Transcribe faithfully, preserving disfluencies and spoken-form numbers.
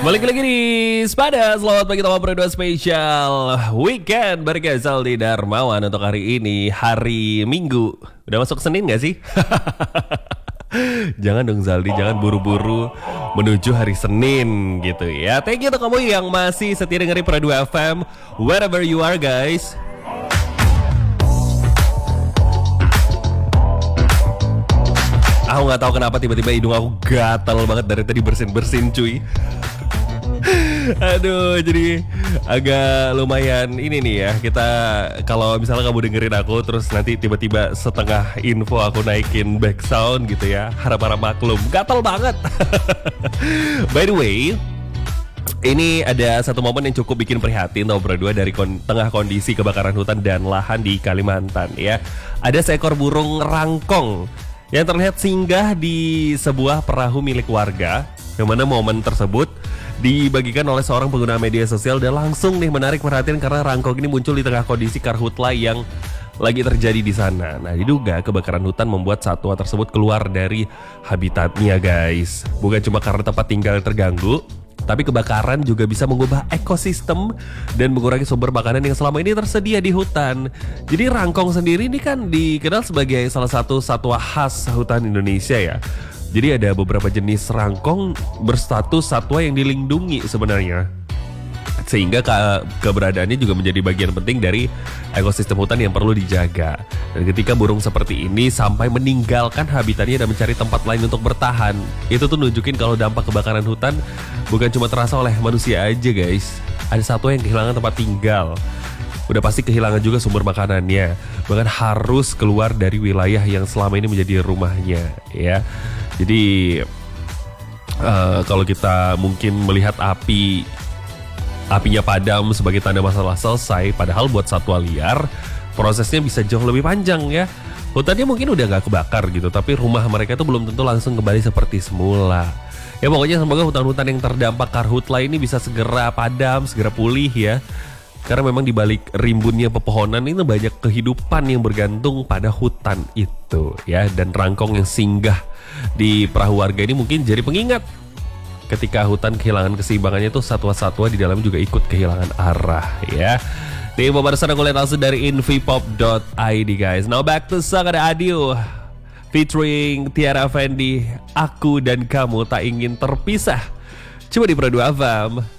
Balik lagi di Spada. Selamat pagi teman Pro dua spesial weekend bareng Zaldi Darmawan untuk hari ini, hari Minggu. Udah masuk Senin gak sih? Jangan dong Zaldi, jangan buru-buru menuju hari Senin gitu ya. Thank you untuk kamu yang masih setia dengerin Pro dua F M wherever you are guys. Aku gak tahu kenapa tiba-tiba hidung aku gatal banget dari tadi bersin-bersin cuy. Aduh, jadi agak lumayan ini nih ya. Kita kalau misalnya kamu dengerin aku terus nanti tiba-tiba setengah info aku naikin back sound gitu ya, harap-harap maklum. Gatal banget. By the way, ini ada satu momen yang cukup bikin prihatin tau berdua dari kon- tengah kondisi kebakaran hutan dan lahan di Kalimantan ya. Ada seekor burung rangkong yang terlihat singgah di sebuah perahu milik warga, yang mana momen tersebut dibagikan oleh seorang pengguna media sosial dan langsung nih menarik perhatian karena rangkong ini muncul di tengah kondisi karhutla yang lagi terjadi di sana. Nah, diduga kebakaran hutan membuat satwa tersebut keluar dari habitatnya guys. Bukan cuma karena tempat tinggal terganggu, tapi kebakaran juga bisa mengubah ekosistem dan mengurangi sumber makanan yang selama ini tersedia di hutan. Jadi rangkong sendiri ini kan dikenal sebagai salah satu satwa khas hutan Indonesia ya. Jadi ada beberapa jenis rangkong berstatus satwa yang dilindungi sebenarnya. Sehingga ke- keberadaannya juga menjadi bagian penting dari ekosistem hutan yang perlu dijaga. Dan ketika burung seperti ini sampai meninggalkan habitatnya dan mencari tempat lain untuk bertahan, itu tuh nunjukin kalau dampak kebakaran hutan bukan cuma terasa oleh manusia aja guys. Ada satwa yang kehilangan tempat tinggal, udah pasti kehilangan juga sumber makanannya, bahkan harus keluar dari wilayah yang selama ini menjadi rumahnya ya. Jadi uh, kalau kita mungkin melihat api apinya padam sebagai tanda masalah selesai, padahal buat satwa liar prosesnya bisa jauh lebih panjang ya. Hutannya mungkin udah gak kebakar gitu, tapi rumah mereka itu belum tentu langsung kembali seperti semula. Ya pokoknya semoga hutan-hutan yang terdampak karhutla ini bisa segera padam, segera pulih ya. Karena memang dibalik rimbunnya pepohonan ini banyak kehidupan yang bergantung pada hutan itu ya. Dan rangkong yang singgah di perahu warga ini mungkin jadi pengingat ketika hutan kehilangan keseimbangannya tuh satwa-satwa di dalam juga ikut kehilangan arah ya. Nih pemirsa aku lihat langsung dari invipop dot i d guys. Now back to Sang ada Adio featuring Tiara Fendi, Aku dan Kamu Tak Ingin Terpisah. Coba di Pro dua F M.